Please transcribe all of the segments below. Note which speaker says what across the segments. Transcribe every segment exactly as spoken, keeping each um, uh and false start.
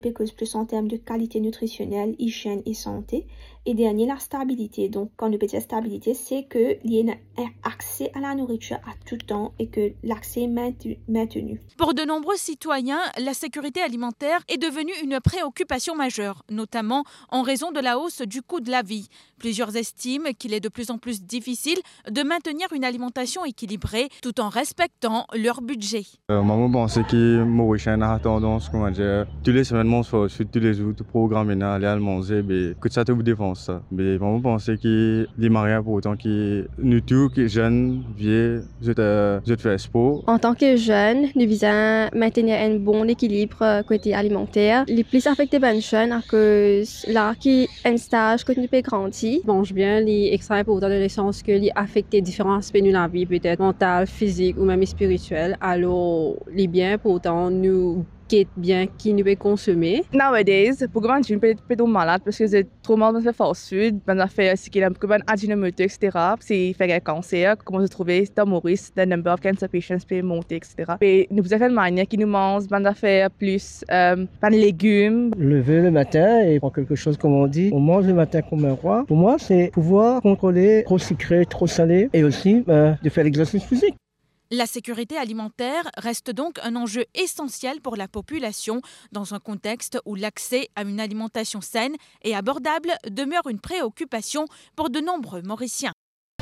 Speaker 1: Cause plus en termes de qualité nutritionnelle, hygiène et santé. Et dernier, la stabilité. Donc, quand on peut dire stabilité, c'est que il y a un accès à la nourriture à tout temps et que l'accès est maintenu.
Speaker 2: Pour de nombreux citoyens, la sécurité alimentaire est devenue une préoccupation majeure, notamment en raison de la hausse du coût de la vie. Plusieurs estiment qu'il est de plus en plus difficile de maintenir une alimentation équilibrée tout en respectant leur budget.
Speaker 3: Euh, moi, je pense que Maurice a tendance, comment dire, tous les semaines, mon soir, tous les jours, tout programme, aller à manger, mais que ça te défense ça. Mais moi, je pense que les mariages, pour autant que nous tous, que jeunes, vieux, je te, je te fais sport.
Speaker 4: En tant que jeune, nous visons maintenir un bon équilibre côté alimentaire. Les plus affectés par les jeunes, à cause là qui un stage que nous peut grandir.
Speaker 5: Mange bien, les extra important dans le sens que les affecter différents aspects de la vie, peut-être mental, physique ou même spirituel. Alors, les biens, pour autant, nous qui bien qui nous peut consommer.
Speaker 6: Nowadays, pour que je peut être malade parce que c'est trop mal de faire fast food, ben fait ce qu'il a que ben ajinomoto et cetera. C'est faire un cancer, comment se trouver dans Maurice, the number of cancer patients peut monter et cetera. Et nous faisons une manière qui nous mange, ben faire plus euh, ben légumes.
Speaker 7: Lever le matin et prendre quelque chose comme on dit, on mange le matin comme un roi. Pour moi, c'est pouvoir contrôler trop sucré, trop salé et aussi euh, de faire l'exercice physique.
Speaker 2: La sécurité alimentaire reste donc un enjeu essentiel pour la population dans un contexte où l'accès à une alimentation saine et abordable demeure une préoccupation pour de nombreux Mauriciens.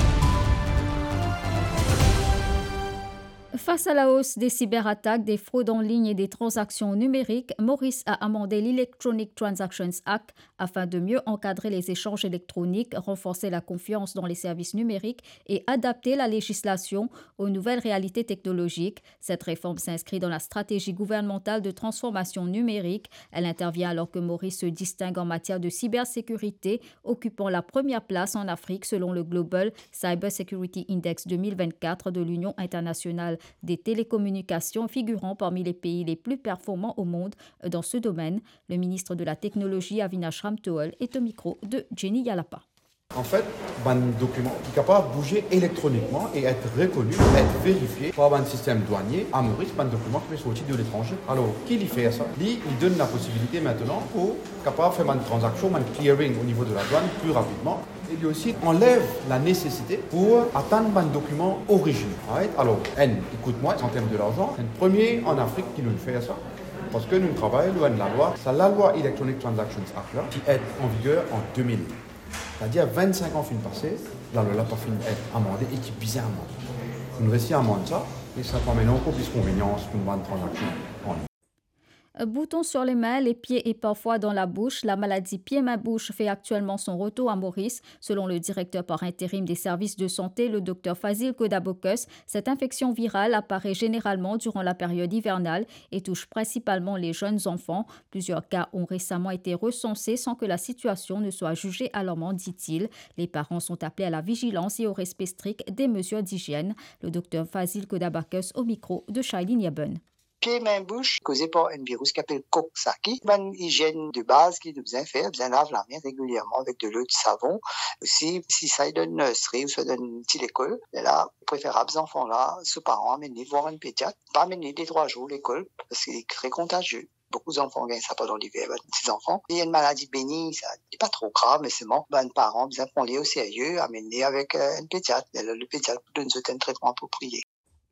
Speaker 8: Face à la hausse des cyberattaques, des fraudes en ligne et des transactions numériques, Maurice a amendé l'Electronic Transactions Act afin de mieux encadrer les échanges électroniques, renforcer la confiance dans les services numériques et adapter la législation aux nouvelles réalités technologiques. Cette réforme s'inscrit dans la stratégie gouvernementale de transformation numérique. Elle intervient alors que Maurice se distingue en matière de cybersécurité, occupant la première place en Afrique selon le Global Cyber Security Index deux mille vingt-quatre de l'Union internationale des télécommunications, figurant parmi les pays les plus performants au monde dans ce domaine. Le ministre de la Technologie, Avinash Ramtowel, est au micro de Jenny Yalapa.
Speaker 9: En fait, un document qui est capable de bouger électroniquement et être reconnu, être vérifié par un système douanier à Maurice, un document qui peut sortir de l'étranger. Alors, qui lui fait ça? Lui, il donne la possibilité maintenant pour capable de faire une transaction, un clearing au niveau de la douane plus rapidement. Et lui aussi enlève la nécessité pour atteindre un document original. Right? Alors, N, écoute-moi, en termes de l'argent, un premier en Afrique qui nous fait ça. Parce que nous travaillons loin de la loi. C'est la loi Electronic Transactions Act là, qui est en vigueur en deux mille. C'est-à-dire vingt-cinq ans fin passé, la loi n'a pas fini d'être amendée et qui bizarrement. Nous réussissons à amender ça et ça permet encore plus de convenience pour une bonne transaction en ligne.
Speaker 8: Boutons sur les mains, les pieds et parfois dans la bouche. La maladie pied-main-bouche fait actuellement son retour à Maurice. Selon le directeur par intérim des services de santé, le docteur Fazil Kodabokus, cette infection virale apparaît généralement durant la période hivernale et touche principalement les jeunes enfants. Plusieurs cas ont récemment été recensés sans que la situation ne soit jugée alarmante, dit-il. Les parents sont appelés à la vigilance et au respect strict des mesures d'hygiène. Le docteur Fazil Kodabokus au micro de Shailin Yaben.
Speaker 10: Pieds, mains, bouche, causé par un virus qui s'appelle Coxsackie. Une hygiène de base qui nous besoin faire, besoin laver la main régulièrement avec de l'eau, du savon. Aussi, si ça est d'une nurserie ou soit d'une petite école, là, préférable, ces enfants-là, ce parents amener voir un pédiatre, pas amener des trois jours à l'école, parce qu'il est très contagieux. Beaucoup d'enfants gagnent ça pendant l'hiver, ben, ces enfants. Il y a une maladie bénigne, ça n'est pas trop grave, mais c'est bon. Ben, les parents, besoin prendre les au sérieux, amener avec euh, un pédiatre. Et là, le pédiatre donne un traitement approprié.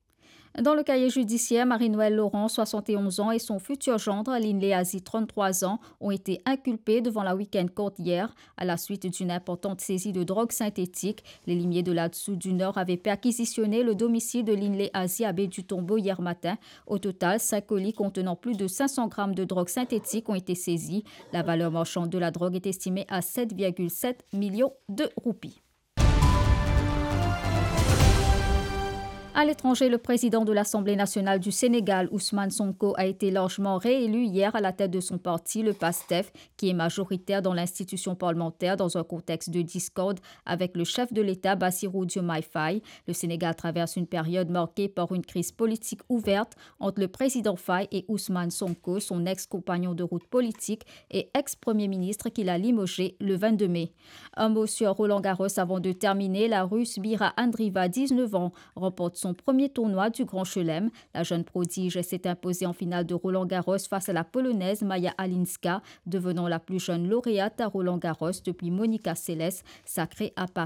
Speaker 8: Dans le cahier judiciaire, Marie-Noëlle Laurent, soixante et onze ans, et son futur gendre, Linley Azi, trente-trois ans, ont été inculpés devant la Week-end Court hier à la suite d'une importante saisie de drogue synthétique. Les limiers de là-dessous du Nord avaient perquisitionné le domicile de Linley Azi à Baie du Tombeau hier matin. Au total, cinq colis contenant plus de cinq cents grammes de drogue synthétique ont été saisis. La valeur marchande de la drogue est estimée à sept virgule sept millions de roupies. À l'étranger, le président de l'Assemblée nationale du Sénégal, Ousmane Sonko, a été largement réélu hier à la tête de son parti, le PASTEF, qui est majoritaire dans l'institution parlementaire dans un contexte de discorde avec le chef de l'État, Bassirou Diomaye Faye. Le Sénégal traverse une période marquée par une crise politique ouverte entre le président Faye et Ousmane Sonko, son ex-compagnon de route politique et ex-premier ministre qu'il a limogé le vingt-deux mai. Un mot sur Roland Garros avant de terminer. La Russe Bira Andreeva, dix-neuf ans, remporte son son premier tournoi du Grand Chelem. La jeune prodige s'est imposée en finale de Roland-Garros face à la Polonaise Maja Alinska, devenant la plus jeune lauréate à Roland-Garros depuis Monica Seles, sacrée à Paris